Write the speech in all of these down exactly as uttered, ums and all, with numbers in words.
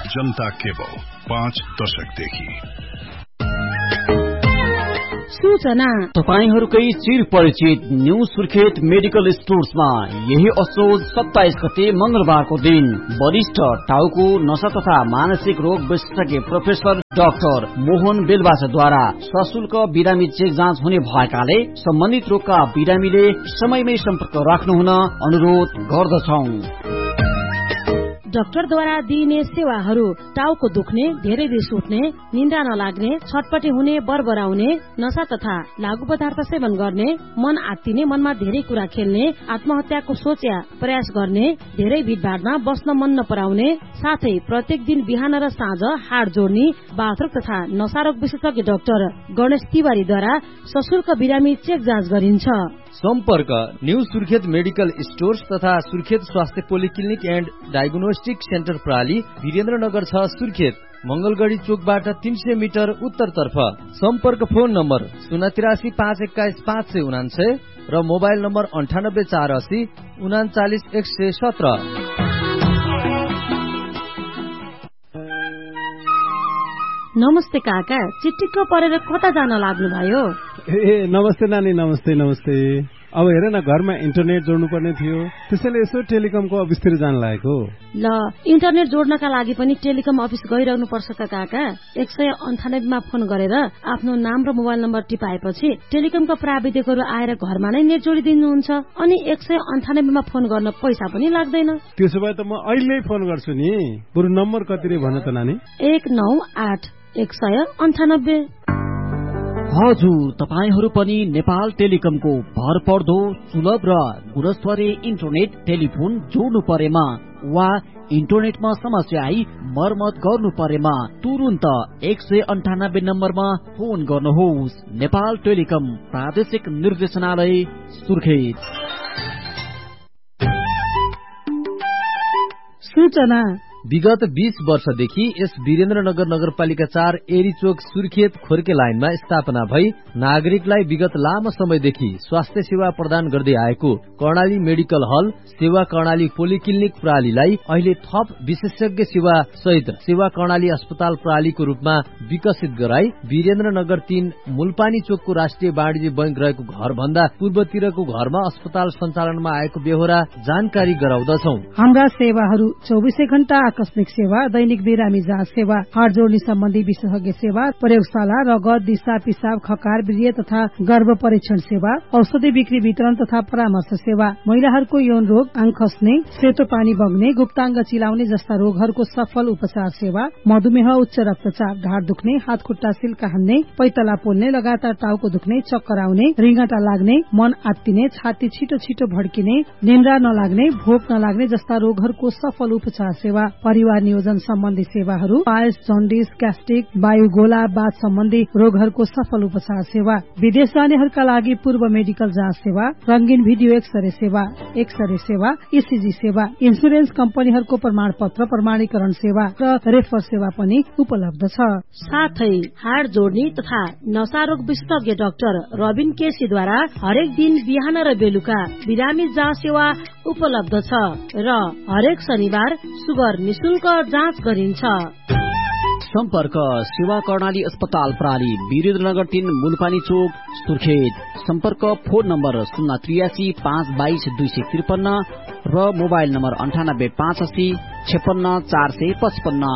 जनता cable पाँच दशकदेखि सूचना तपाईहरूकै चिर परिचित न्यू सुर्खेत मेडिकल स्टोर्समा यही असोज सत्ताइस गते मंगलबारको दिन वरिष्ठ टाउको नशा तथा मानसिक रोग विशेषज्ञ प्रोफेसर डाक्टर मोहन बेलवासद्वारा सशुल्क बिरामी चेक जाँच हुने भएकाले सम्बन्धित रोगका बिरामीले समयमै सम्पर्क राख्नुहुन अनुरोध गर्दछौ। डाक्टरद्वारा दिइने सेवाहरू टाउको दुख्ने, धेरै रिस उठ्ने, निन्द्रा नलाग्ने, छटपटी हुने, बरबराउने, नशा तथा लागू पदार्थ सेवन गर्ने, मन आत्तिने, मनमा धेरै कुरा खेल्ने, आत्महत्याको सोच या प्रयास गर्ने, धेरै भिडभाडमा बस्न मन नपराउने, साथै प्रत्येक दिन बिहान र साँझ हाड जोड्ने, बाथरुम तथा नशारोग विशेषज्ञ डाक्टर गणेश तिवारीद्वारा सशुल्क बिरामी चेक जाँच गरिन्छ। सम्पर्क न्यू सुर्खेत मेडिकल स्टोर्स तथा सुर्खेत स्वास्थ्य polyclinic and diagnostic centre प्राली Birendranagar छ सुर्खेत, मंगलगढ़ी चोकबाट तीन सय मिटर उत्तरतर्फ। सम्पर्क फोन नम्बर शून्य तिरासी पाँच एक्काइस पाँच सय उनान्सय र मोबाइल नम्बर अन्ठानब्बे चार असी उनाचालिस एक सय सत्र। नमस्ते काका, चिटिक्क परेर कता जान लाग्नु भयो? ए नमस्ते नानी, नमस्ते नमस्ते। अब हेर न, घरमा इन्टरनेट जोड्नु पर्ने थियो, त्यसैले यसो टेलिकमको अफिसतिर जान लागेको। ल, इन्टरनेट जोड्नका लागि पनि टेलिकम अफिस गइरहनु पर्छ त काका। एक सय अन्ठानब्बेमा फोन गरेर आफ्नो नाम र मोबाइल नम्बर टिपाएपछि टेलिकमका प्राविधिकहरू आएर घरमा नै नेट जोडिदिनुहुन्छ। अनि एक सय अन्ठानब्बेमा फोन गर्न पैसा पनि लाग्दैन। त्यसो भए त म अहिले फोन गर्छु नि। बरु नम्बर कति रे भन त नानी? एक नौ आठ एक सय अन्ठानब्बे। हजुर, तपाईहरू पनि नेपाल टेलिकमको भरपर्दो सुलभ र गुणस्तरीय इन्टरनेट टेलिफोन जोड्नु परेमा वा इन्टरनेटमा समस्या आई मर्मत गर्नु परेमा तुरुन्त एक सय अन्ठानब्बे नम्बरमा फोन गर्नुहोस्। नेपाल टेलिकम प्रादेशिक निर्देशनालय सुर्खेत। सूचना विगत बीस वर्षदेखि यस वीरेन्द्रनगर नगरपालिका चार एरीचोक सुर्खेत खोर्के लाइनमा स्थापना भई नागरिकलाई विगत लामो समयदेखि स्वास्थ्य सेवा प्रदान गर्दै आएको कर्णाली मेडिकल हल सेवा कर्णाली पोलिक्लिनिक प्रणालीलाई अहिले थप विशेषज्ञ सेवा सहित सेवा कर्णाली अस्पताल प्रणालीको रूपमा विकसित गराई वीरेन्द्रनगर तीन मूलपानी चोकको राष्ट्रिय वाणिज्य बैंक रहेको घर भन्दा पूर्वतिरको घरमा अस्पताल सञ्चालनमा आएको बेहोरा जानकारी गराउँदछौ। हाम्रा सेवाहरू चौबिसै घण्टा आकस्मिक सेवा, दैनिक बिरामी जाँच सेवा, हाड जोड्ने सम्बन्धी विशेषज्ञ सेवा, प्रयोगशाला, रगत, दिशा पिसाब, खकार, वीर्य तथा गर्भ परीक्षण सेवा, औषधि बिक्री वितरण तथा परामर्श सेवा, महिलाहरूको यौन रोग, आङ खस्ने, सेतो पानी बग्ने, गुप्ताङ्ग चिलाउने जस्ता रोगहरूको सफल उपचार सेवा, मधुमेह, उच्च रक्तचाप, ढाड दुख्ने, हात खुट्टा सिल्का हान्ने, पैतला पोल्ने, लगातार टाउको दुख्ने, चक्कर आउने, रिङ्गटा लाग्ने, मन आत्तिने, छाती छिटो छिटो भड्किने, निन्द्रा नलाग्ने, भोक नलाग्ने जस्ता रोगहरूको सफल उपचार सेवा, परिवार नियोजन सम्बन्धी सेवाहरू, पायल्स, जन्डिस, ग्यास्ट्रिक, वायुगोला, बाथ सम्बन्धी रोगहरूको सफल उपचार सेवा, विदेश जानेहरूका लागि पूर्व मेडिकल जाँच सेवा, रंगीन भिडियो एक्सरे सेवा, एक्सरे सेवा, ईसीजी सेवा, इन्सुरेन्स कम्पनीहरूको प्रमाण पत्र प्रमाणीकरण सेवा र रेफर सेवा पनि उपलब्ध छ। साथै हाड जोड्ने तथा नशारोग विशेषज्ञ डाक्टर रबिन केसीद्वारा हरेक दिन बिहान र बेलुका बिरामी जाँच सेवा उपलब्ध छ र हरेक शनिबार सुगर निशुल्क जाँच गरिन्छ। सम्पर्क सेवा कर्णाली अस्पताल प्रणाली वीरेन्द्रनगर तीन मूलपानी चोक सुर्खेत। सम्पर्क फोन नम्बर शून्य त्रियासी पाँच बाइस दुई सय त्रिपन्न र मोबाइल नम्बर अन्ठानब्बे पाँच असी छेपन्न चार सय पचपन्न।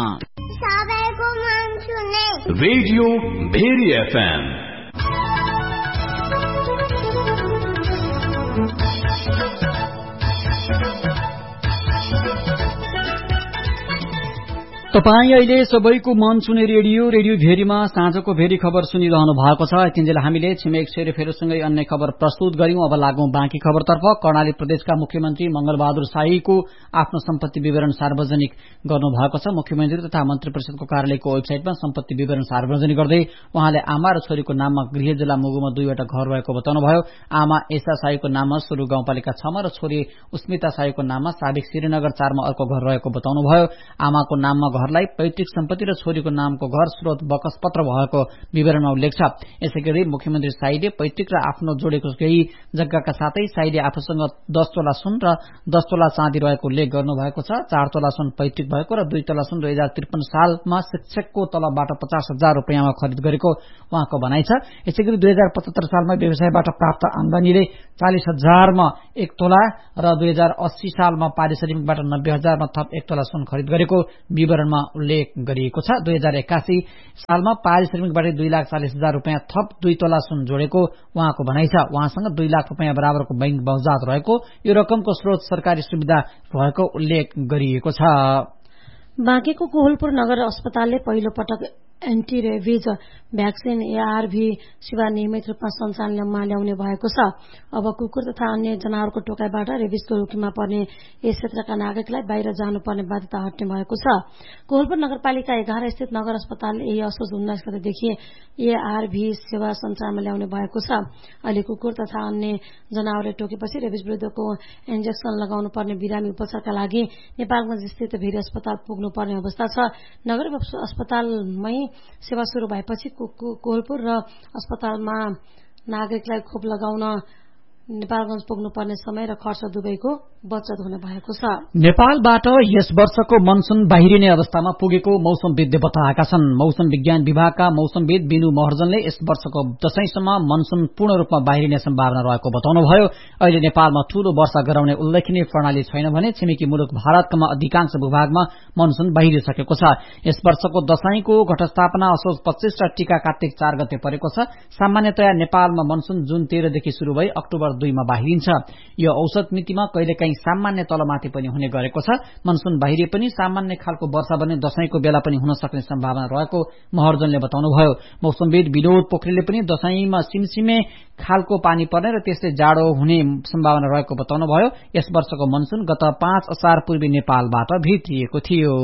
रेडियो भेरी एफएम तपाई अहिले सबैको मन सुने रेडियो रेडियो भेरीमा साँझको भेरी खबर सुनिरहनु भएको छ। यतिन्जेल हामीले छिमेक सेरेफेरोसँगै अन्य खबर प्रस्तुत गर्यौं। अब लागौं बाँकी खबरतर्फ। कर्णाली प्रदेशका मुख्यमन्त्री मंगलबहादुर शाहीको आफ्नो सम्पत्ति विवरण सार्वजनिक गर्नुभएको छ। मुख्यमन्त्री तथा मन्त्री परिषदको कार्यालयको वेबसाइटमा सम्पत्ति विवरण सार्वजनिक गर्दै उहाँले आमा र छोरीको नाममा गृह जिल्ला मुगुमा दुईवटा घर रहेको बताउनुभयो। आमा एसा शाहीको नाममा सुरु गाउँपालिका छमा र छोरी अस्मिता शाहीको नाममा साबिक श्रीनगर चारमा अर्को घर रहेको बताउनुभयो। आमाको नाममा घरलाई पैतृक सम्पत्ति र छोरीको नामको घर स्रोत बकस पत्र भएको विवरणमा उल्लेख छ। यसैगरी मुख्यमन्त्री शाहीले पैतृक र आफ्नो जोडेको केही जग्गाका साथै शाहीले आफूसँग दस तोला सुन र दस तोला चाँदी रहेको उल्लेख गर्नुभएको छ। चार तोला सुन पैतृक भएको र दुई तोला सुन दुई हजार त्रिपन्न सालमा शिक्षकको तलबबाट पचास हजार रुपियाँमा खरिद गरेको उहाँको भनाइ छ। यसैगरी दुई हजार पचहत्तर सालमा व्यवसायबाट प्राप्त आमदानीले चालिस हजारमा एक तोला र दुई हजार अस्सी सालमा पारिश्रमिकबाट नब्बे हजारमा थप एक तोला सुन खरिद गरेको विवरणमा उल्लेख गरिएको छ। दुई हजार एकासी सालमा पारिश्रमिकबाट दुई लाख चालिस हजार रुपियाँ थप दुई तोला सुन जोडेको उहाँको भनाइ छ। उहाँसँग दुई लाख रुपियाँ बराबरको बैंक बजात रहेको, यो रकमको स्रोत सरकारी सुविधा रहेको उल्लेख गरिएको छ। बाँकेको कोहलपुर नगर अस्पतालले पहिलो पटक एन्टी रेबिज भ्याक्सिन एआरभी सेवा नियमित रूपमा सञ्चालनमा ल्याउने भएको छ। अब कुकुर तथा अन्य जनावरको टोकाइबाट रेबिजको रुखमा पर्ने यस क्षेत्रका नागरिकलाई बाहिर जानुपर्ने बाध्यता हट्ने भएको छ। कोहलपुर नगरपालिका एघार स्थित नगर अस्पतालले यही असोज उन्नाइस गतेदेखि एआरभी सेवा सञ्चालनमा ल्याउने भएको छ। अहिले कुकुर तथा अन्य जनावरले टोकेपछि रेबिज विरुद्धको इन्जेक्सन लगाउनु पर्ने बिरामी उपचारका लागि नेपालगञ्ज स्थित भेरी अस्पताल पुग्नुपर्ने अवस्था छ। नगर अस्पतालमै सेवा शुरू भएपछि कोहलपुर र अस्पतालमा नागरिकलाई खोप लगाउन नेपालगञ्ज पुग्नुपर्ने समय र खर्च दुवैको बचत हुने भएको छ। नेपालबाट यस वर्षको मनसुन बाहिरिने अवस्थामा पुगेको मौसमविदले बताएका छन्। मौसम विज्ञान विभागका मौसमविद बिनु महर्जनले यस वर्षको दशैंसम्म मनसुन पूर्ण रूपमा बाहिरिने सम्भावना रहेको बताउनुभयो। अहिले नेपालमा ठूलो वर्षा गराउने उल्लेखनीय प्रणाली छैन भने छिमेकी मुलुक भारतका अधिकांश भूभागमा मनसुन बाहिरिसकेको छ। यस वर्षको दशैंको घटस्थापना असोज पच्चीस र टीका कार्तिक चार गते परेको छ। सामान्यतया नेपालमा मनसुन जुन तेह्रदेखि शुरू भई अक्टोबर दुईमा बाहिरिन्छ। यो औसत मितिमा कहिलेकाहीँ सामान्य तलमाथि पनि हुने गरेको छ। मनसुन बाहिरिए पनि सामान्य खालको वर्षा भने दशैंको बेला पनि हुन सक्ने सम्भावना रहेको महर्जनले बताउनुभयो। मौसमविद विनोद पोखरेलले पनि दशैंमा सिमसिमे खालको पानी पर्ने र त्यसले जाडो हुने सम्भावना रहेको बताउनुभयो। यस वर्षको मनसुन गत पाँच असार पूर्वी नेपालबाट भित्रिएको थियो।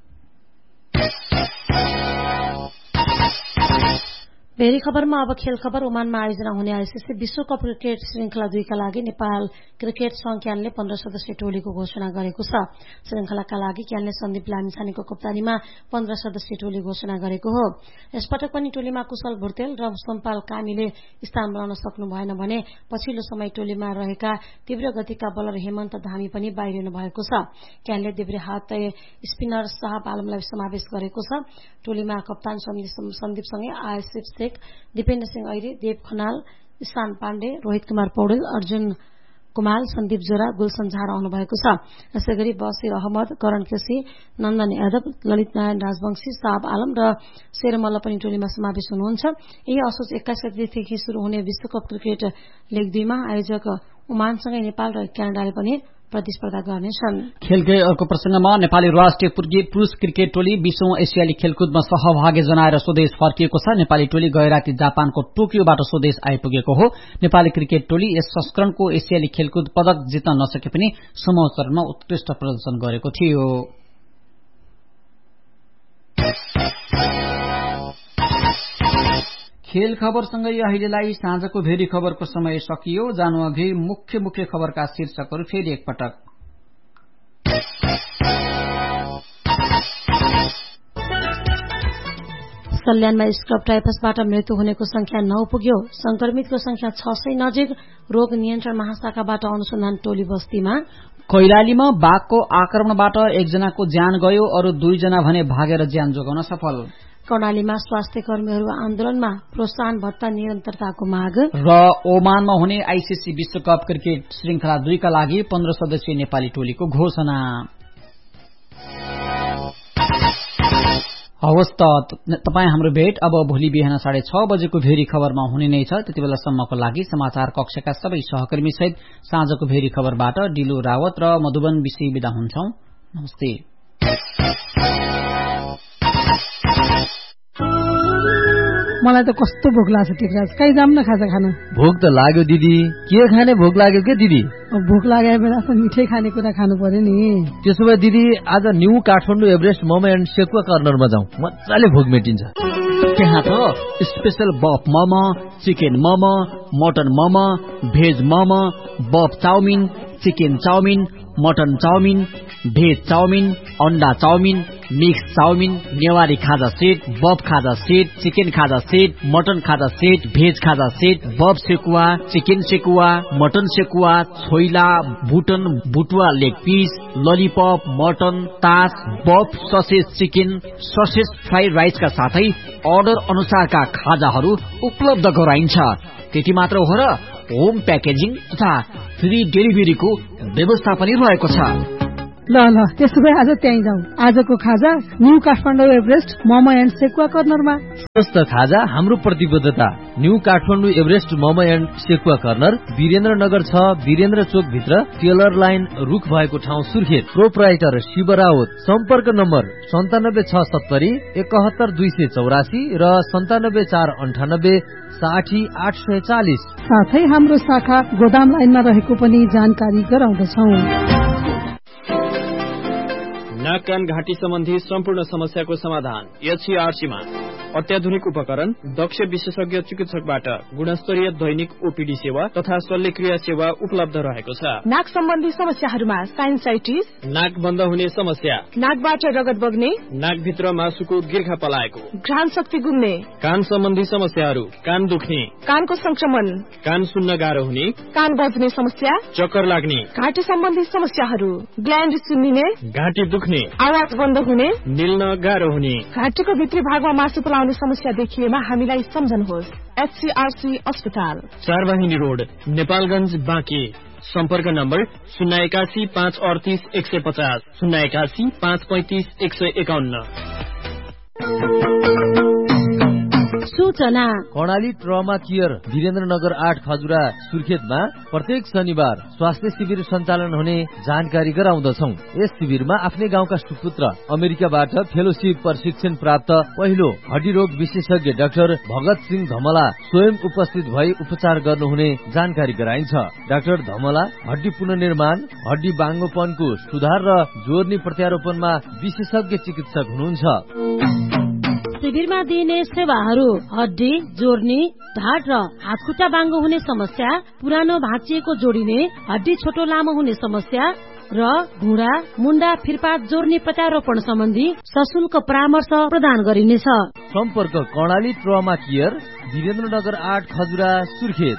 भेरी खबरमा अब खेल खबर। ओमानमा आयोजना हुने आईसीसी विश्वकप क्रिकेट श्रृंखला दुईका लागि नेपाल क्रिकेट संघ क्यानले पन्ध्र सदस्यीय टोलीको घोषणा गरेको छ। श्रृंखलाका लागि क्यानले सन्दीप लामिछानेको कप्तानीमा पन्ध्र सदस्यीय टोली घोषणा गरेको हो। यसपटक पनि टोलीमा कुशल भुर्तेल र सोमपाल कामीले स्थान बनाउन सक्नु भएन भने पछिल्लो समय टोलीमा रहेका तीव्र गतिका बलर हेमन्त धामी पनि बाहिरिनु भएको छ। क्यानले देब्रे हात स्पिनर साहब आलमलाई समावेश गरेको छ। टोलीमा कप्तान सन्दीपसँगै आसिफ शेख, दीपेन्द्र सिंह ऐरी, देव खनाल, ईशान पाण्डे, रोहित कुमार पौडेल, अर्जुन कुमाल, सन्दीप जोरा, गुलशन झा रहनु भएको छ। यसै गरी बसिर अहमद, करण केसी, नन्दन यादव, ललित नारायण राजवंशी, साहब आलम र शेरमल्ल पनि टोलीमा समावेश हुनुहुन्छ। यही असोज एक्काइस गतेदेखि शुरू हुने विश्वकप क्रिकेट लिग दुईमा आयोजक ओमानसँगै नेपाल र क्यानाडाले पनि प्रतिस्पर्धा गर्नेछन्। खेलकै अर्को प्रसंगमा नेपाली राष्ट्रिय पुरूष क्रिकेट टोली बीसौं एसियाली खेलकुदमा सहभागी जनाएर स्वदेश फर्किएको छ। नेपाली टोली गैराती जापानको टोकियोबाट स्वदेश आइपुगेको हो। नेपाली क्रिकेट टोली यस संस्करणको एसियाली खेलकुद पदक जित्न नसके पनि समूह चरणमा उत्कृष्ट प्रदर्शन गरेको थियो। खेल खबरसँगै अहिलेलाई साँझको भेरी खबरको समय सकियो। जानु अघि मुख्य मुख्य खबरका शीर्षकहरू फेरि एकपटक। सल्यानमा स्क्रब टाइफसबाट मृत्यु हुनेको संख्या नौ पुग्यो। संक्रमितको संख्या छ सय नजिक। रोग नियन्त्रण महाशाखाबाट अनुसन्धान टोली बस्तीमा। कैलालीमा बाघको आक्रमणबाट एकजनाको ज्यान गयो, अरू दुईजना भने भागेर ज्यान जोगाउन सफल। कर्णालीमा स्वास्थ्य कर्मीहरू आन्दोलनमा, प्रोत्साहन भत्ता निरन्तरताको माग। र ओमानमा हुने आईसीसी विश्वकप क्रिकेट श्रृंखला दुईका लागि पन्ध्र सदस्यीय नेपाली टोलीको घोषणा। हवस् त तपाईँ हाम्रो भेट अब भोलि बिहान साढे छ बजेको भेरी खबरमा हुने नै छ। त्यति बेलासम्मको लागि समाचार कक्षका सबै सहकर्मी सहित साँझको भेरी खबरबाट डिलु रावत र मधुबन विषय विदा हुन्छौं। नमस्ते। मलाई त कस्तो भोक लाग्छ टिकराज, कहीँ जाम न खाजा खान। भोक त लाग्यो दिदी, के खाने भोक लाग्यो के दिदी? भोक लागेको बेला त मिठै खानेकुरा खानु पर्यो नि। त्यसो भए दिदी आज new Kathmandu Everest momo and sekuwa कर्नरमा जाउँ, मजाले भोक मेटिन्छ। त्यहाँ त स्पेशल बफ momo, chicken momo, mutton momo, veg momo, बफ chowmein, chicken chowmein, mutton chowmein, veg chowmein, अण्डा चाउमिन, मिक्स चाउमिन, नेवारी खाजा सेट, बफ खाजा सेट, चिकन खाजा सेट, मटन खाजा सेट, भेज खाजा सेट, बफ sekuwa, chicken sekuwa, mutton sekuwa, choila, बुटन बुटुवा leg piece, lollipop, mutton, तास, बफ ससेज चिकन, ससेज फ्राइड राइसका साथै order अनुसारका खाजाहरू उपलब्ध गराइन्छ। त्यति मात्र हो र होम प्याकेजिङ तथा फ्री डेलिभरीको व्यवस्था पनि रहेको छ। ल ल त्यसो भए आज त्यहीँ जाउँ। आजको खाजा new Kathmandu Everest momo and sekuwa कर्नरमा। स्वस्थ खाजा हाम्रो प्रतिबद्धता। New Kathmandu Everest momo and sekuwa corner Birendranagar छ, वीरेन्द्र चोक भित्र टेलर लाइन रुख भएको ठाउँ सुर्खेत। प्रोप्राइटर शिव राउत। सम्पर्क नम्बर सन्तानब्बे छ सत्तरी एकहत्तर दुई सय चौरासी र सन्तानब्बे चार अन्ठानब्बे साठी आठ सय चालिस। साथै हाम्रो शाखा गोदाम लाइनमा रहेको पनि जानकारी गराउँदछौ। नाक कान घाँटी सम्बन्धी सम्पूर्ण समस्याको समाधान एचसीआरसी मा अत्याधुनिक उपकरण, दक्ष विशेषज्ञ चिकित्सकबाट गुणस्तरीय दैनिक ओपीडी सेवा तथा शल्यक्रिया सेवा उपलब्ध रहेको छ। नाक सम्बन्धी समस्याहरूमा साइनसाइटिस, नाक बन्द हुने समस्या, नाकबाट रगत बग्ने, नाकभित्र मासुको गिर्खा पलाएको, घ्राण शक्ति गुम्ने, कान सम्बन्धी समस्याहरू, कान दुख्ने, कानको संक्रमण, कान सुन्न गाह्रो हुने, कान बज्ने समस्या, चक्कर लाग्ने, घाँटी सम्बन्धी समस्याहरू, ग्ल्यान्ड सुन्निने, घाँटी दुख्ने, आवाज बन्द हुने, निल्न गाह्रो हुने, घाँटीको भित्री भागमा मासु पलाउने समस्या देखिएमा हामीलाई सम्झनुहोस्। एचसीआरसी अस्पताल, चारवाहिनी रोड, नेपालगञ्ज, बाँके। सम्पर्क नम्बर शून्य एकासी पाँच अडतिस एक सय पचास, शून्य एकासी पाँच पैंतिस एक सय एकाउन्न। सूचना कर्णाली ट्रमा केयर वीरेन्द्रनगर आठ खजुरा सुर्खेतमा प्रत्येक शनिबार स्वास्थ्य शिविर सञ्चालन हुने जानकारी गराउँदछौ। यस शिविरमा आफ्नै गाउँका सुपुत्र अमेरिकाबाट फेलोशिप प्रशिक्षण प्राप्त पहिलो हड्डी रोग विशेषज्ञ डाक्टर भगत सिंह धमला स्वयं उपस्थित भई उपचार गर्नुहुने जानकारी गराइन्छ। डाक्टर धमला हड्डी पुनर्निर्माण, हड्डी बाङ्गोपनको सुधार र जोर्नी प्रत्यारोपणमा विशेषज्ञ चिकित्सक हुनुहुन्छ। शिविरमा दिइने सेवाहरू हड्डी जोड्ने, ढाड र हातखुट्टा बाङ्गो हुने समस्या, पुरानो भाँचिएको जोडिने, हड्डी छोटो लामो हुने समस्या र घुँडा मुन्डा फिरपात जोड्ने प्रत्यारोपण सम्बन्धी सशुल्क परामर्श प्रदान गरिनेछ। सम्पर्क कर्णाली ट्रमा केयर वीरेन्द्रनगर आठ खजुरा सुर्खेत।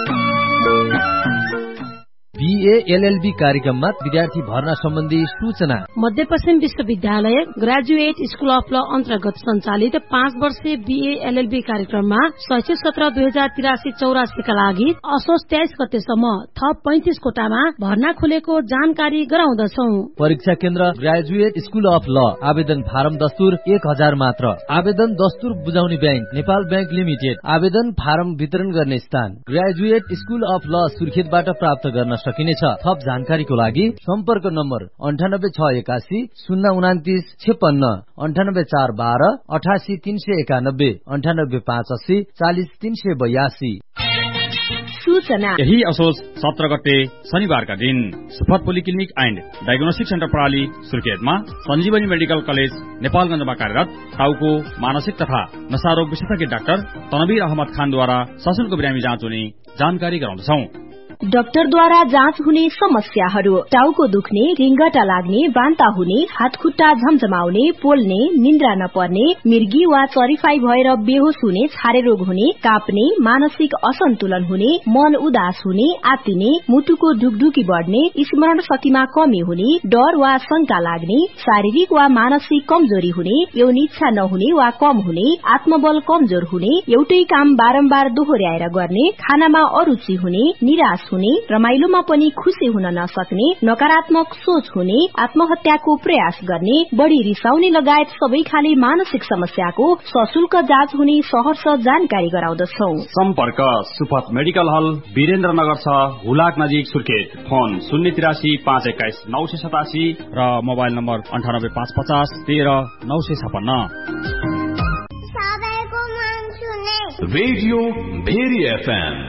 बीए एलएलबी कार्यक्रममा विद्यार्थी भर्ना सम्बन्धी सूचना। मध्यपश्चिम विश्वविद्यालय ग्रेजुएट स्कुल अफ ल अन्तर्गत सञ्चालित पाँच वर्षीय बीए एलएलबी कार्यक्रममा शैक्षिक सत्र दुई हजार तिरासी चौरासीका लागि असोज तेइस गतेसम्म थप पैंतिस कोटामा भर्ना खुलेको जानकारी गराउँदछौ। परीक्षा केन्द्र ग्रेजुएट स्कुल अफ ल। आवेदन फारम दस्तुर एक हजार मात्र। आवेदन दस्तुर बुझाउने ब्याङ्क नेपाल ब्याङ्क लिमिटेड। आवेदन फारम वितरण गर्ने स्थान ग्रेजुएट स्कुल अफ ल सुर्खेतबाट प्राप्त गर्न सकिनेछ। थप जानकारीको लागि सम्पर्क नम्बर अन्ठानब्बे छ एकासी शून्य उनातिस छेपन्न, अन्ठानब्बे चार बाह्र अठासी तीन सय एकानब्बे, अन्ठानब्बे पाँच अस्सी चालिस तीन सय बयासी। सूचना। यही असोज सत्र गते शनिबारका दिन सुफत पोलिक्लिनिक एन्ड डायग्नोस्टिक सेन्टर प्रणाली सुर्खेतमा सञ्जीवनी मेडिकल कलेज नेपालगञ्जमा कार्यरत टाउको मानसिक तथा नशारोग विशेषज्ञ डाक्टर तनवीर अहमद खानद्वारा सशुल्क बिरामी जाँच हुने जानकारी गराउँदछौ। डाक्टरद्वारा जाँच हुने समस्याहरू: टाउको दुख्ने, रिङ्गटा लाग्ने, बान्ता हुने, हातखुट्टा झमझमाउने, पोल्ने, निन्द्रा नपर्ने, मिर्गी वा चरिफाई भएर बेहोस हुने, छारे रोग हुने, काप्ने, मानसिक असन्तुलन हुने, मन उदास हुने, आत्तिने, मुटुको ढुकढुकी बढ्ने, स्मरण शक्तिमा कमी हुने, डर वा शंका लाग्ने, शारीरिक वा मानसिक कमजोरी हुने, यौन इच्छा नहुने वा कम हुने, आत्मबल कमजोर हुने, एउटै काम बारम्बार दोहोर्याएर गर्ने, खानामा अरुचि हुने, निराश हुने, रमाइलोमा पनि खुशी हुन नसक्ने, नकारात्मक सोच हुने, आत्महत्याको प्रयास गर्ने, बढ़ी रिसाउने लगायत सबै खाले मानसिक समस्याको सशुल्क जाँच हुने सहर्ष जानकारी गराउँदछौ। सम्पर्क सुपथ मेडिकल हल वीरेन्द्रनगर छ, हुलाक नजिक सुर्खेत। फोन शून्य तिरासी पाँच एक्काइस नौ सय सतासी र मोबाइल नम्बर अन्ठानब्बे पाँच पचास तेह्र नौ सय छपन्न। Radio very FM